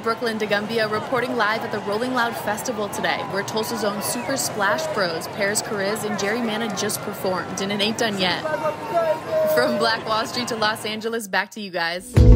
Brooklyn DeGumbia reporting live at the Rolling Loud Festival today, where Tulsa's own Super Splash Bros, Paris Kariz and Jerry Manna just performed, and it ain't done yet. From Black Wall Street to Los Angeles, back to you guys.